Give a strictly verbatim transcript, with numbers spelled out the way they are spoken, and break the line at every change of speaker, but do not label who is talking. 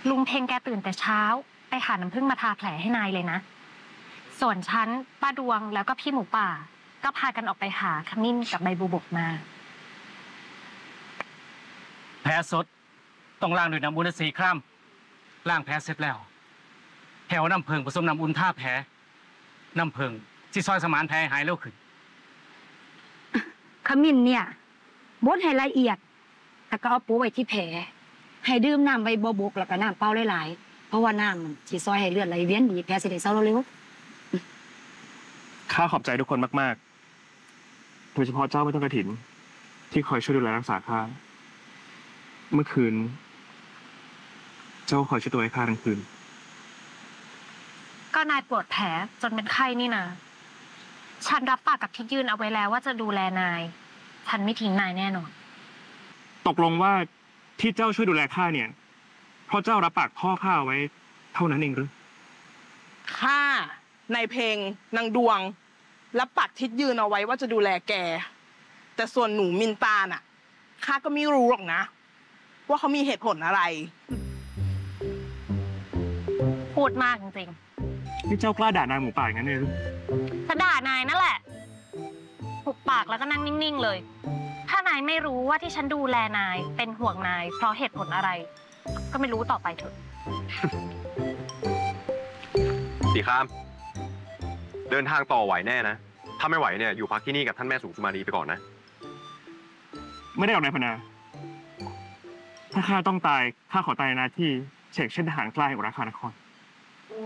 ลุงเพ็งแกตื่นแต่เช้าไปหาน้ำผึ้งมาทาแผลให้นายเลยนะส่วนฉันป้าดวงแล้วก็พี่หมูป่าก็พากันออกไปหาขมิ้นกับใบบัวบกมา
แผลสดต้องล้างด้วยน้ำอุ่นสี่ครั้งล้างแผลเสร็จแล้วแถวน้ำเพิงผสมน้ำอุ่นท่าแผลน้ำเพิงสิซอยสมานแผลหายเร็วขึ้น
ขมิ้นเนี่ยบดให้ละเอียดแล้วก็เอาปูไว้ที่แผลให้ดื่มน้ำใบบัวบกแล้วก็น้ำเปล่าหลายๆเพราะว่าน้ำมันสิซอยให้เลือดไหลเวียนดีแผลสิได้เศร้าเร็ว
ข้าขอบใจทุกคนมากๆโดยเฉพาะเจ้าไม่ต้องกระถินที่คอยช่วยดูแลรักษาข้าเมื่อคืนเจ้าคอยช่วยตัวให้ข้าทั้งคืน
ก็นายปวดแผลจนเป็นไข้นี่นะฉันรับปากกับที่ยื่นเอาไว้แล้วว่าจะดูแลนายฉันไม่ทิ้งนายแน่นอน
ตกลงว่าที่เจ้าช่วยดูแลข้าเนี่ยเพราะเจ้ารับปากพ่อข้าไว้เท่านั้นเองหรือ
ข้านายเพลงนางดวงรับปากทิศยืนเอาไว้ว่าจะดูแลแกแต่ส่วนหนูมินตาน่ะข้าก็ไม่รู้หรอกนะว่าเขามีเหตุผลอะไร
พูดมากจริง
ๆนี่เจ้ากล้าด่านางหมูป่าอย่างนั้นเลยหรือ
จะด่านายนั่นแหละหุบปากแล้วก็นั่งนิ่งๆเลยถ้านายไม่รู้ว่าที่ฉันดูแลนายเป็นห่วงนายเพราะเหตุผลอะไรก็ไม่รู้ต่อไปเถอะ
สีคามเดินทางต่อไหวแน่นะถ้าไม่ไหวเนี่ยอยู่พักที่นี่กับท่านแม่สูงสุมาลีไปก่อนนะ
ไม่ได้ออกนายพนาถ้าข้าต้องตายข้าขอตายในหน้าที่เฉกเช่นทหารกล้าแห่งราชานคร